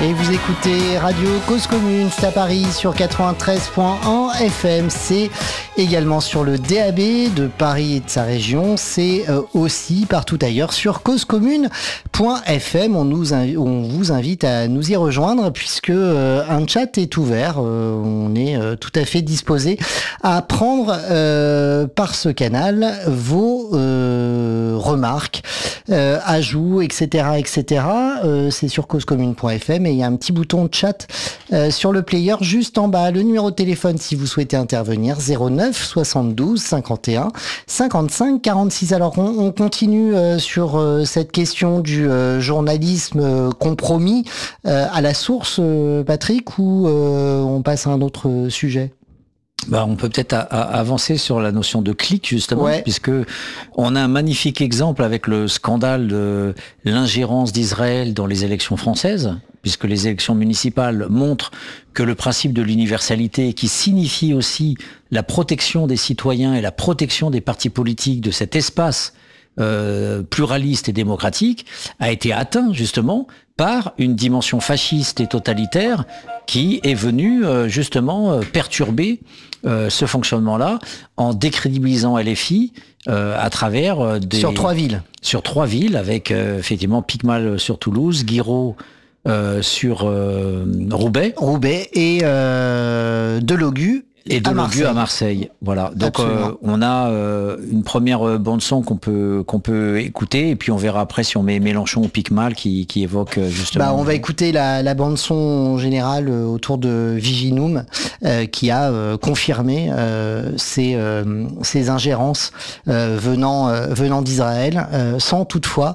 Et vous écoutez Radio Cause Commune, c'est à Paris sur 93.1 FM. C'est également sur le DAB de Paris et de sa région. C'est aussi partout ailleurs sur causecommune.fm. On vous invite à nous y rejoindre puisque un chat est ouvert. On est tout à fait disposé à prendre par ce canal vos remarques, ajouts, etc. etc. C'est sur causecommune.fm et il y a un petit bouton de chat sur le player juste en bas. Le numéro de téléphone si vous souhaitez intervenir, 09 72 51 55 46. Alors on continue sur cette question du journalisme compromis à la source, Patrick, ou on passe à un autre sujet? On peut peut-être avancer sur la notion de clic justement, puisque on a un magnifique exemple avec le scandale de l'ingérence d'Israël dans les élections françaises, puisque les élections municipales montrent que le principe de l'universalité, qui signifie aussi la protection des citoyens et la protection des partis politiques de cet espace pluraliste et démocratique, a été atteint justement par une dimension fasciste et totalitaire qui est venue justement perturber ce fonctionnement-là en décrédibilisant LFI à travers des... Sur 3 villes. Sur 3 villes, avec effectivement Picmal sur Toulouse, Guiraud sur Roubaix. Roubaix et Delogu. Et Delogu à Marseille. Voilà. Donc on a une première bande son qu'on peut écouter et puis on verra après si on met Mélenchon ou Picmal qui évoque justement. On va écouter la bande son générale autour de Viginum qui a confirmé ces ingérences venant d'Israël sans toutefois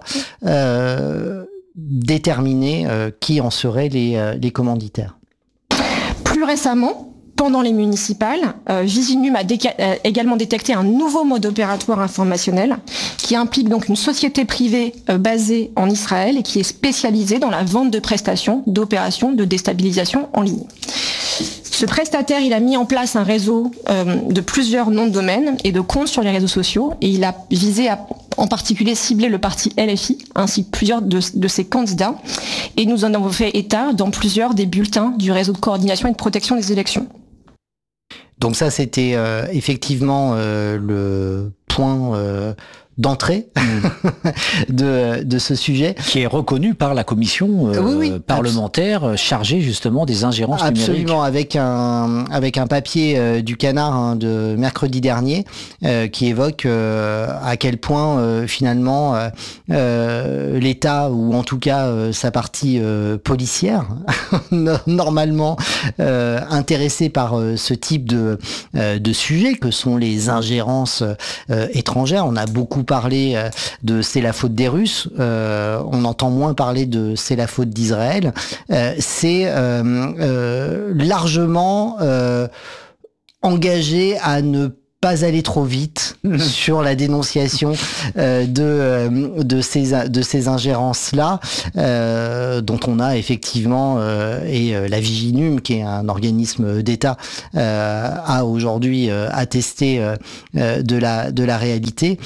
déterminer qui en seraient les commanditaires. Plus récemment, pendant les municipales, Viginum a également détecté un nouveau mode opératoire informationnel qui implique donc une société privée basée en Israël et qui est spécialisée dans la vente de prestations d'opérations de déstabilisation en ligne. Ce prestataire, il a mis en place un réseau de plusieurs noms de domaine et de comptes sur les réseaux sociaux et il a visé à en particulier cibler le parti LFI ainsi que plusieurs de ses candidats et nous en avons fait état dans plusieurs des bulletins du réseau de coordination et de protection des élections. Donc ça, c'était effectivement le point d'entrée de ce sujet. Qui est reconnu par la commission parlementaire chargée justement des ingérences numériques. Absolument, avec un papier du Canard de mercredi dernier qui évoque à quel point finalement l'État, ou en tout cas sa partie policière, normalement intéressée par ce type de sujet que sont les ingérences étrangères. On a beaucoup parlé de c'est la faute des Russes, on entend moins parler de c'est la faute d'Israël. C'est largement engagé à ne pas aller trop vite sur la dénonciation de ces ingérences-là, dont on a effectivement, et la Viginum, qui est un organisme d'État, a aujourd'hui attesté de la réalité,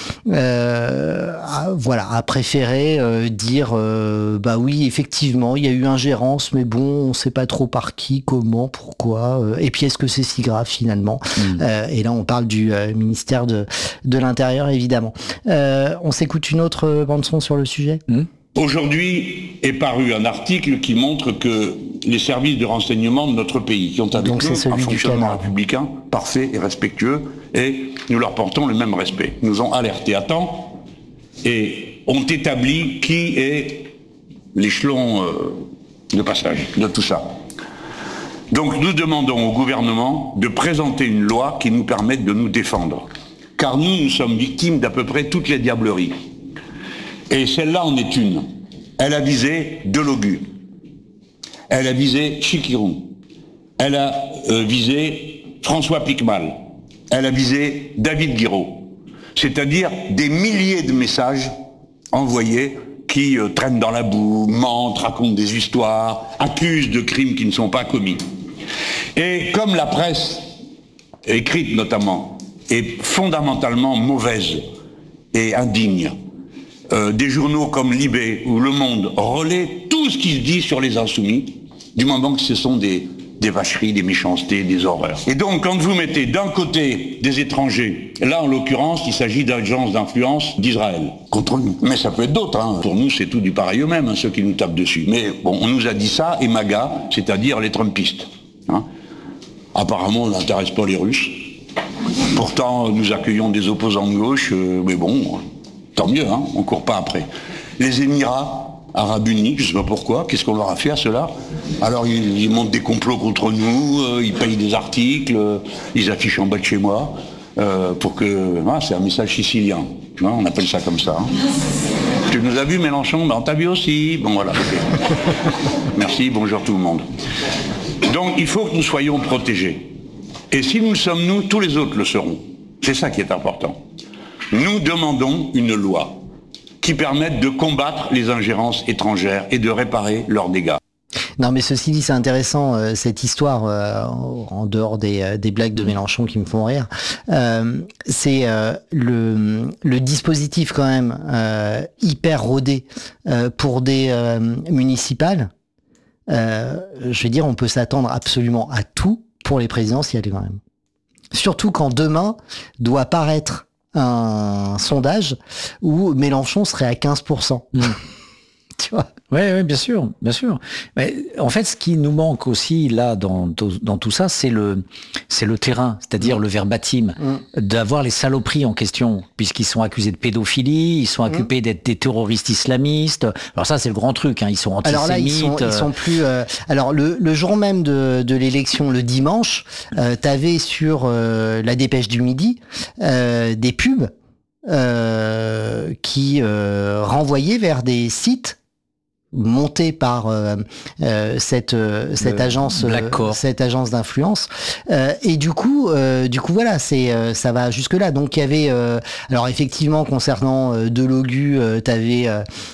a préféré dire oui, effectivement, il y a eu ingérence, mais bon, on ne sait pas trop par qui, comment, pourquoi, et puis est-ce que c'est si grave finalement? Et là, on parle du ministère de l'Intérieur, évidemment. On s'écoute une autre bande-son sur le sujet. Aujourd'hui est paru un article qui montre que les services de renseignement de notre pays, qui ont avec nous un fonctionnement républicain parfait et respectueux, et nous leur portons le même respect, nous ont alertés à temps et ont établi qui est l'échelon de passage de tout ça. Donc nous demandons au gouvernement de présenter une loi qui nous permette de nous défendre. Car nous sommes victimes d'à peu près toutes les diableries. Et celle-là en est une. Elle a visé Delogu. Elle a visé Chikirou. Elle a visé François Picmal. Elle a visé David Guiraud. C'est-à-dire des milliers de messages envoyés qui traînent dans la boue, mentent, racontent des histoires, accusent de crimes qui ne sont pas commis. Et comme la presse, écrite notamment, est fondamentalement mauvaise et indigne, des journaux comme Libé ou Le Monde relaient tout ce qui se dit sur les insoumis, du moment que ce sont des vacheries, des méchancetés, des horreurs. Et donc, quand vous mettez d'un côté des étrangers, là en l'occurrence, il s'agit d'agences d'influence d'Israël contre nous. Mais ça peut être d'autres. Hein. Pour nous, c'est tout du pareil au même, hein, ceux qui nous tapent dessus. Mais bon, on nous a dit ça, et MAGA, c'est-à-dire les Trumpistes. Hein. Apparemment, on n'intéresse pas les Russes. Pourtant, nous accueillons des opposants de gauche, mais bon, tant mieux, hein, on ne court pas après. Les Émirats Arabes Unis, je ne sais pas pourquoi, qu'est-ce qu'on leur a fait à cela? Alors ils montent des complots contre nous, ils payent des articles, ils affichent en bas de chez moi, pour que... c'est un message sicilien, tu vois, on appelle ça comme ça. Hein. Tu nous as vu Mélenchon? On t'a vu aussi. Bon voilà. Okay. Merci, bonjour tout le monde. Donc il faut que nous soyons protégés. Et si nous le sommes nous, tous les autres le seront. C'est ça qui est important. Nous demandons une loi qui permettent de combattre les ingérences étrangères et de réparer leurs dégâts. Non, mais ceci dit, c'est intéressant, cette histoire, en dehors des blagues de Mélenchon qui me font rire. C'est le dispositif quand même hyper rodé pour des municipales. Je veux dire, on peut s'attendre absolument à tout pour les présidentielles quand même. Surtout quand demain doit paraître un sondage où Mélenchon serait à 15%. Tu vois? Oui, bien sûr, bien sûr. Mais en fait, ce qui nous manque aussi là dans tout ça, c'est le terrain, c'est-à-dire le verbatim, d'avoir les saloperies en question, puisqu'ils sont accusés de pédophilie, ils sont accusés d'être des terroristes islamistes. Alors ça, c'est le grand truc, hein, ils sont antisémites. Alors là, ils sont plus. Alors le jour même de l'élection, le dimanche, t'avais sur la Dépêche du Midi des pubs qui renvoyaient vers des sites monté par cette agence d'influence et du coup voilà, c'est ça va jusque là. Donc il y avait alors effectivement concernant Delogu, t'avais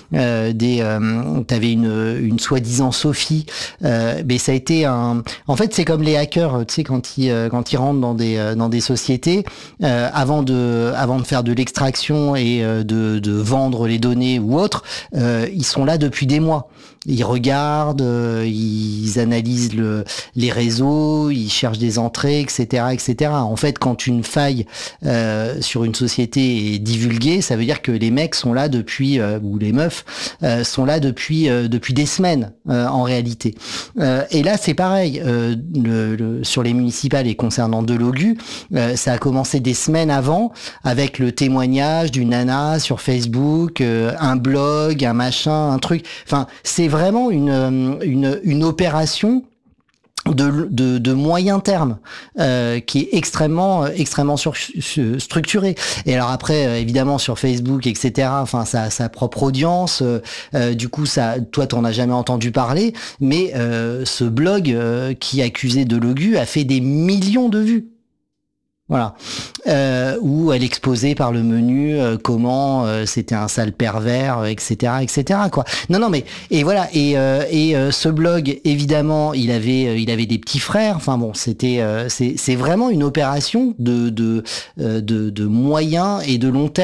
une soi-disant Sophie, mais ça a été en fait c'est comme les hackers, tu sais, quand ils rentrent dans des sociétés, avant de faire de l'extraction et de vendre les données ou autre, ils sont là depuis des mois. Ils regardent, ils analysent les réseaux, ils cherchent des entrées, etc., etc. En fait, quand une faille sur une société est divulguée, ça veut dire que les mecs sont là depuis, ou les meufs sont là depuis des semaines en réalité. Et là, c'est pareil. Sur les municipales et concernant Delogu, ça a commencé des semaines avant avec le témoignage d'une nana sur Facebook, un blog, un machin, un truc. Enfin, c'est vraiment une opération de moyen terme qui est extrêmement structurée. Et alors après, évidemment, sur Facebook, etc., enfin, ça a sa propre audience. Du coup, toi, t'en as jamais entendu parler, mais ce blog qui accusait Delogu a fait des millions de vues. Voilà, où elle exposait par le menu comment c'était un sale pervers, etc., quoi. Non, mais et voilà, et ce blog, évidemment, il avait des petits frères. Enfin bon, c'est vraiment une opération de moyen et de long terme.